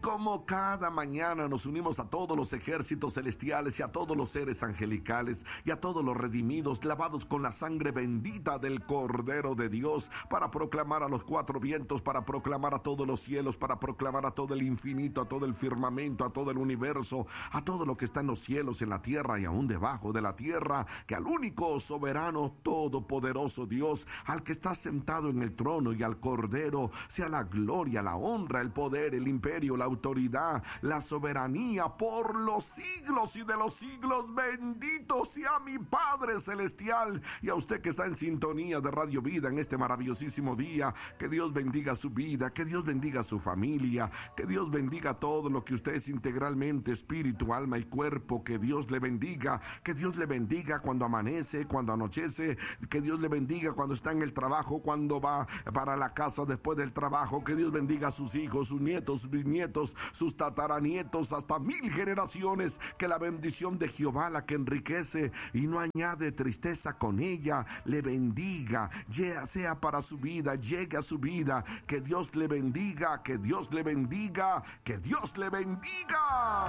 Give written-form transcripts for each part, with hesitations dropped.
como cada mañana nos unimos a todos los ejércitos celestiales y a todos los seres angelicales y a todos los redimidos, lavados con la sangre bendita del Cordero de Dios, para proclamar a los cuatro vientos, para proclamar a todos los cielos, para proclamar a todo el infinito, a todo el firmamento, a todo el universo, a todo lo que está en los cielos, en la tierra y aún debajo de la tierra, que al único soberano, todopoderoso Dios, al que está sentado en el trono y al Cordero, sea la gloria, la honra, el poder, el imperio, la autoridad, la soberanía por los siglos y de los siglos. Bendito sea mi Padre Celestial, y a usted que está en sintonía de Radio Vida en este maravillosísimo día. Que Dios bendiga su vida, que Dios bendiga su familia, que Dios bendiga todo lo que usted es integralmente, espíritu, alma y cuerpo. Que Dios le bendiga, que Dios le bendiga cuando amanece, cuando anochece, que Dios le bendiga cuando está en el trabajo, cuando va para la casa después del trabajo. Que Dios bendiga a sus hijos, sus nietos, sus bisnietos, sus tataranietos, hasta 1000 generaciones. Que la bendición de Jehová, la que enriquece y no añade tristeza con ella, le bendiga, sea para su vida, llegue a su vida. Que Dios le bendiga, que Dios le bendiga, que Dios le bendiga.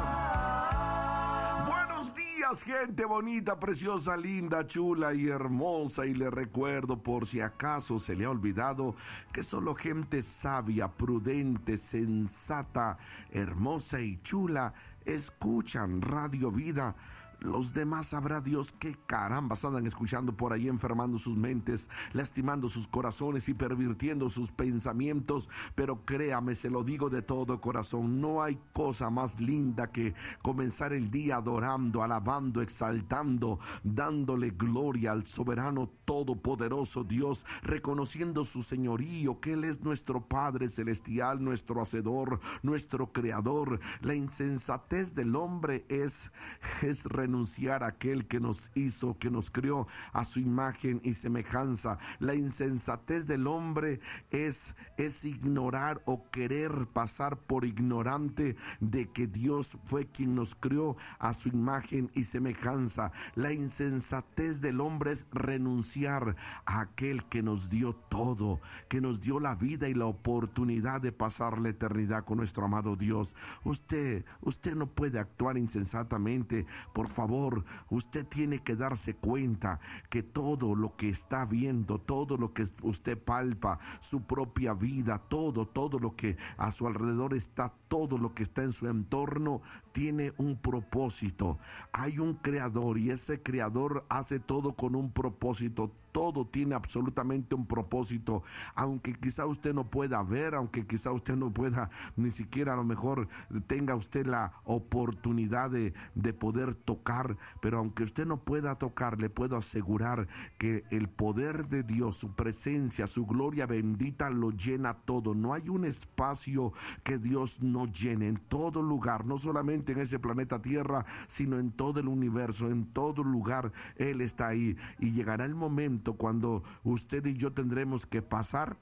Buenos días, gente bonita, preciosa, linda, chula y hermosa. Y le recuerdo, por si acaso se le ha olvidado, que solo gente sabia, prudente, sensata, hermosa y chula escuchan Radio Vida. Los demás sabrá Dios qué carambas andan escuchando por ahí, enfermando sus mentes, lastimando sus corazones y pervirtiendo sus pensamientos. Pero créame, se lo digo de todo corazón, no hay cosa más linda que comenzar el día adorando, alabando, exaltando, dándole gloria al soberano todopoderoso Dios, reconociendo su señorío, que Él es nuestro Padre Celestial, nuestro Hacedor, nuestro Creador. La insensatez del hombre es renunciar a aquel que nos hizo, que nos creó a su imagen y semejanza. La insensatez del hombre es ignorar o querer pasar por ignorante de que Dios fue quien nos creó a su imagen y semejanza. La insensatez del hombre es renunciar a aquel que nos dio todo, que nos dio la vida y la oportunidad de pasar la eternidad con nuestro amado Dios. Usted no puede actuar insensatamente. Por favor, usted tiene que darse cuenta que todo lo que está viendo, todo lo que usted palpa, su propia vida, todo lo que a su alrededor está, todo lo que está en su entorno, tiene un propósito. Hay un creador y ese creador hace todo con un propósito. Todo tiene absolutamente un propósito, aunque quizá usted no pueda ver, aunque quizá usted no pueda, ni siquiera a lo mejor tenga usted la oportunidad de poder tocar, pero aunque usted no pueda tocar, le puedo asegurar que el poder de Dios, su presencia, su gloria bendita lo llena todo. No hay un espacio que Dios no llene, en todo lugar, no solamente en ese planeta Tierra, sino en todo el universo, en todo lugar Él está ahí. Y llegará el momento cuando usted y yo tendremos que pasar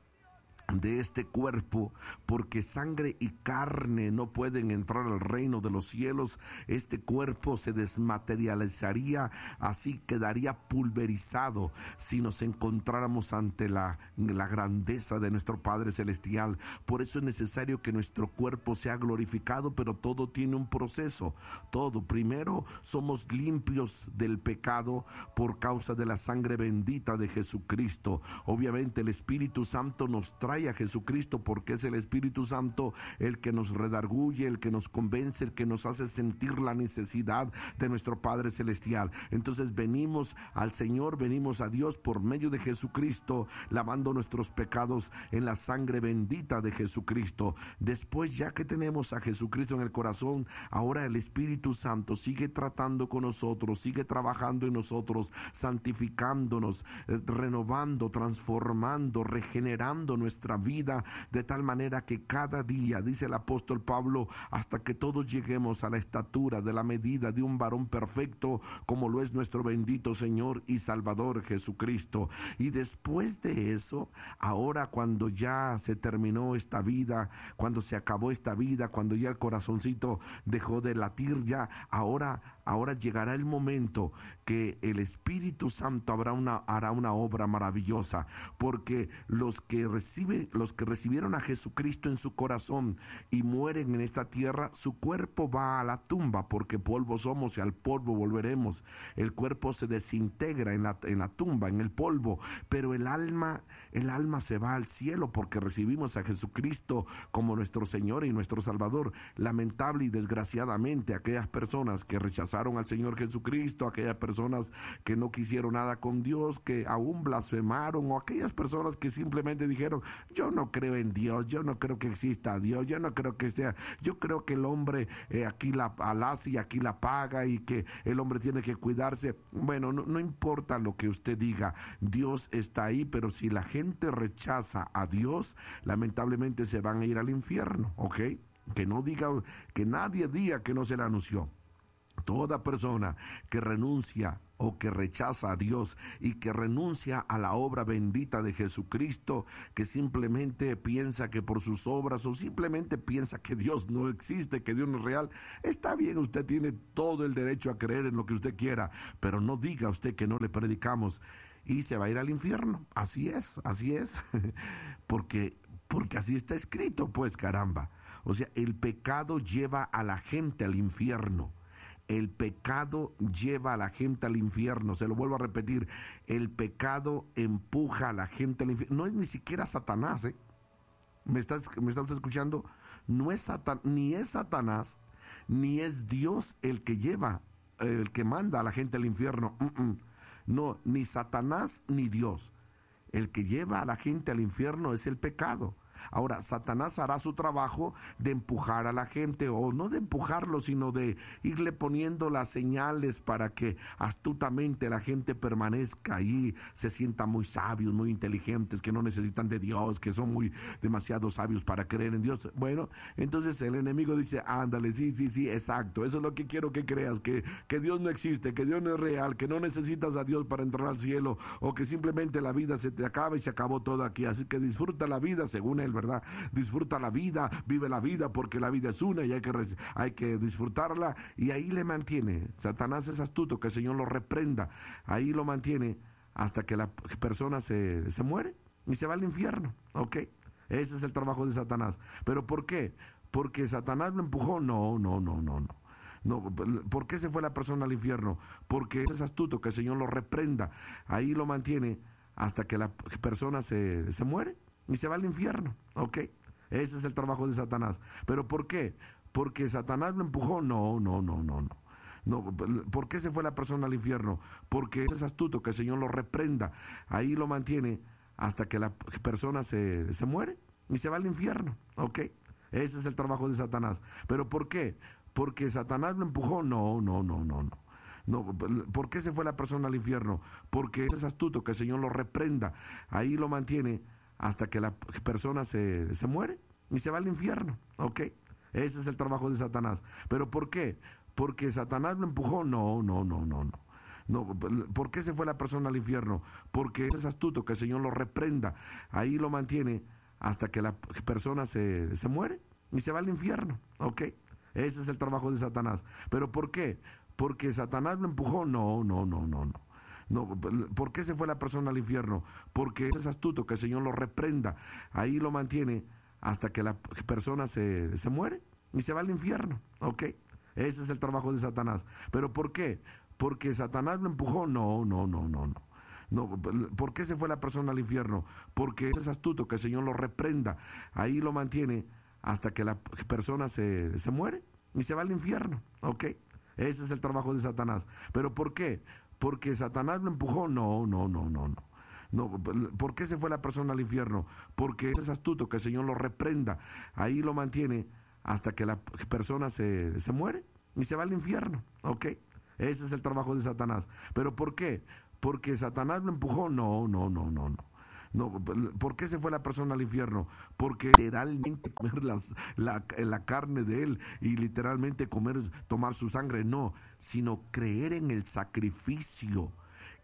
de este cuerpo, porque sangre y carne no pueden entrar al reino de los cielos. Este cuerpo se desmaterializaría, así quedaría pulverizado si nos encontráramos ante la grandeza de nuestro Padre Celestial. Por eso es necesario que nuestro cuerpo sea glorificado, pero todo tiene un proceso. Todo, primero somos limpios del pecado por causa de la sangre bendita de Jesucristo. Obviamente el Espíritu Santo nos trae a Jesucristo, porque es el Espíritu Santo el que nos redarguye, el que nos convence, el que nos hace sentir la necesidad de nuestro Padre Celestial. Entonces venimos al Señor, venimos a Dios por medio de Jesucristo, lavando nuestros pecados en la sangre bendita de Jesucristo. Después, ya que tenemos a Jesucristo en el corazón, ahora el Espíritu Santo sigue tratando con nosotros, sigue trabajando en nosotros, santificándonos, renovando, transformando, regenerando nuestra vida, de tal manera que cada día, dice el apóstol Pablo, hasta que todos lleguemos a la estatura de la medida de un varón perfecto, como lo es nuestro bendito Señor y Salvador Jesucristo. Y después de eso, ahora cuando ya se terminó esta vida, cuando se acabó esta vida, cuando ya el corazoncito dejó de latir, ya ahora llegará el momento que el Espíritu Santo hará una obra maravillosa, porque los que reciben los que recibieron a Jesucristo en su corazón y mueren en esta tierra, su cuerpo va a la tumba, porque polvo somos y al polvo volveremos. El cuerpo se desintegra en la tumba, en el polvo, pero el alma se va al cielo porque recibimos a Jesucristo como nuestro Señor y nuestro Salvador. Lamentable y desgraciadamente, aquellas personas que rechazaron al Señor Jesucristo, aquellas personas que no quisieron nada con Dios, que aún blasfemaron, o aquellas personas que simplemente dijeron: yo no creo en Dios, yo no creo que exista Dios, yo no creo que sea, yo creo que el hombre aquí la hace y aquí la paga, y que el hombre tiene que cuidarse. Bueno, no importa lo que usted diga, Dios está ahí, pero si la gente rechaza a Dios, lamentablemente se van a ir al infierno, ¿ok? Que nadie diga que no se le anunció. Toda persona que renuncia o que rechaza a Dios y que renuncia a la obra bendita de Jesucristo, que simplemente piensa que por sus obras, o simplemente piensa que Dios no existe, que Dios no es real, está bien, usted tiene todo el derecho a creer en lo que usted quiera, pero no diga usted que no le predicamos y se va a ir al infierno. Así es, porque así está escrito, pues, caramba. O sea, el pecado lleva a la gente al infierno. El pecado lleva a la gente al infierno. Se lo vuelvo a repetir. El pecado empuja a la gente al infierno. No es ni siquiera Satanás, ¿eh? ¿Me está usted escuchando? No es ni es Satanás, ni es Dios el que manda a la gente al infierno. No, ni Satanás ni Dios. El que lleva a la gente al infierno es el pecado. Ahora, Satanás hará su trabajo de empujar a la gente, o no de empujarlo, sino de irle poniendo las señales para que astutamente la gente permanezca ahí, se sienta muy sabios, muy inteligentes, que no necesitan de Dios, que son demasiado sabios para creer en Dios. Bueno, entonces el enemigo dice: ándale, sí, exacto, eso es lo que quiero que creas, que Dios no existe, que Dios no es real, que no necesitas a Dios para entrar al cielo, o que simplemente la vida se te acaba y se acabó todo aquí, así que disfruta la vida según él, ¿verdad? Disfruta la vida, vive la vida, porque la vida es una y hay que disfrutarla, y ahí le mantiene. Satanás es astuto, que el Señor lo reprenda. Ahí lo mantiene hasta que la persona se muere y se va al infierno, ¿ok? Ese es el trabajo de Satanás. ¿Pero por qué? ¿Porque Satanás lo empujó? No. ¿Por qué se fue la persona al infierno? Porque es astuto, que el Señor lo reprenda. Ahí lo mantiene hasta que la persona se muere y se va al infierno, ¿ok? Ese es el trabajo de Satanás. ¿Pero por qué? ¿Porque Satanás lo empujó? No. ¿Por qué se fue la persona al infierno? Porque es astuto, que el Señor lo reprenda. Ahí lo mantiene hasta que la persona se muere y se va al infierno, ¿ok? Ese es el trabajo de Satanás. ¿Pero por qué? ¿Porque Satanás lo empujó? No. ¿Por qué se fue la persona al infierno? Porque es astuto, que el Señor lo reprenda. Ahí lo mantiene hasta que la persona se muere y se va al infierno, ¿ok? Ese es el trabajo de Satanás. ¿Pero por qué? ¿Porque Satanás lo empujó? No. ¿Por qué se fue la persona al infierno? Porque es astuto, que el Señor lo reprenda. Ahí lo mantiene hasta que la persona se muere y se va al infierno, ¿ok? Ese es el trabajo de Satanás. ¿Pero por qué? ¿Porque Satanás lo empujó? No. ¿Por qué se fue la persona al infierno? Porque es astuto, que el Señor lo reprenda. Ahí lo mantiene hasta que la persona se muere y se va al infierno, ¿ok? Ese es el trabajo de Satanás. ¿Pero por qué? ¿Porque Satanás lo empujó? No. ¿Por qué se fue la persona al infierno? Porque es astuto, que el Señor lo reprenda. Ahí lo mantiene hasta que la persona se muere y se va al infierno, ¿ok? Ese es el trabajo de Satanás. ¿Pero por qué? ¿Porque Satanás lo empujó? No. ¿Por qué se fue la persona al infierno? Porque es astuto, que el Señor lo reprenda. Ahí lo mantiene hasta que la persona se muere y se va al infierno, ¿ok? Ese es el trabajo de Satanás. ¿Pero por qué? ¿Porque Satanás lo empujó? No. ¿Por qué se fue la persona al infierno? Porque literalmente comer la carne de él y literalmente tomar su sangre, no, sino creer en el sacrificio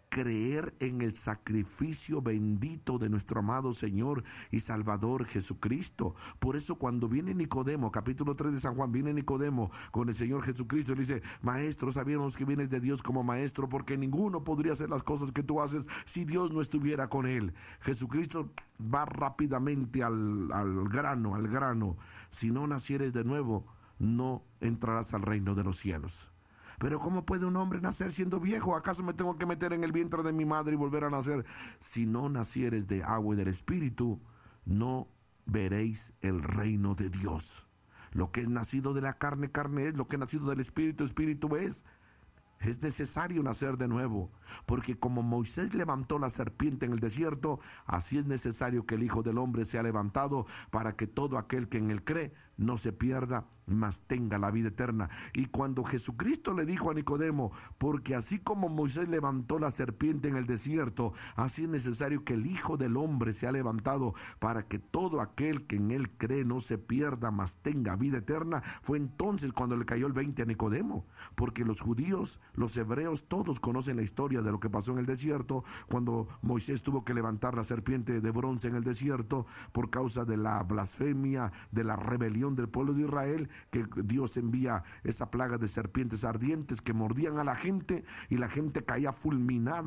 creer en el sacrificio bendito de nuestro amado Señor y Salvador Jesucristo. Por eso cuando viene Nicodemo, capítulo 3 de San Juan, viene Nicodemo con el Señor Jesucristo y le dice: maestro, sabíamos que vienes de Dios como maestro, porque ninguno podría hacer las cosas que tú haces si Dios no estuviera con él. Jesucristo va rápidamente al grano. Si no nacieres de nuevo, no entrarás al reino de los cielos. Pero ¿cómo puede un hombre nacer siendo viejo? ¿Acaso me tengo que meter en el vientre de mi madre y volver a nacer? Si no nacieres de agua y del Espíritu, no veréis el reino de Dios. Lo que es nacido de la carne, carne es. Lo que es nacido del Espíritu, Espíritu es. Es necesario nacer de nuevo, porque como Moisés levantó la serpiente en el desierto, así es necesario que el Hijo del Hombre sea levantado, para que todo aquel que en él cree no se pierda, mas tenga la vida eterna. Y cuando Jesucristo le dijo a Nicodemo: porque así como Moisés levantó la serpiente en el desierto, así es necesario que el Hijo del Hombre sea levantado, para que todo aquel que en él cree no se pierda, mas tenga vida eterna, fue entonces cuando le cayó el 20 a Nicodemo, porque los judíos, los hebreos, todos conocen la historia de lo que pasó en el desierto, cuando Moisés tuvo que levantar la serpiente de bronce en el desierto por causa de la blasfemia, de la rebelión del pueblo de Israel, que Dios envía esa plaga de serpientes ardientes que mordían a la gente y la gente caía fulminada